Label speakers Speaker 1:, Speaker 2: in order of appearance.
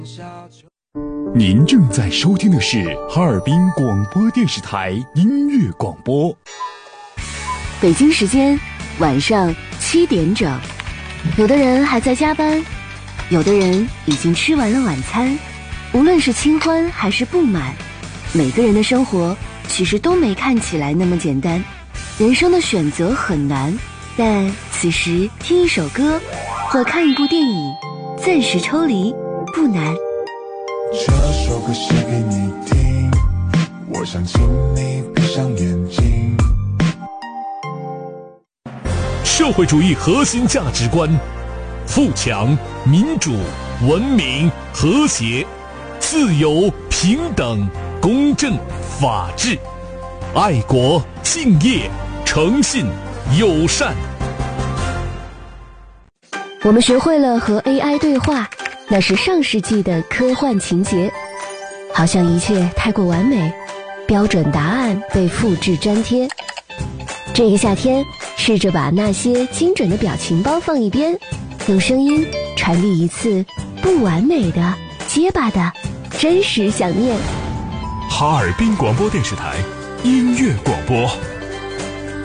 Speaker 1: 您正在收听的是哈尔滨广播电视台音乐广播。
Speaker 2: 北京时间晚上7点整，有的人还在加班，有的人已经吃完了晚餐。无论是清欢还是不满，每个人的生活其实都没看起来那么简单。人生的选择很难，但此时听一首歌或看一部电影，暂时抽离不难。
Speaker 3: 这首歌写给你听，我想请你闭上眼睛。
Speaker 4: 社会主义核心价值观：富强、民主、文明、和谐、自由、平等、公正、法治、爱国、敬业、诚信、友善。
Speaker 2: 我们学会了和 AI 对话，那是上世纪的科幻情节，好像一切太过完美，标准答案被复制粘贴。这个夏天，试着把那些精准的表情包放一边，用声音传递一次不完美的、结巴的真实想念。
Speaker 4: 哈尔滨广播电视台音乐广播。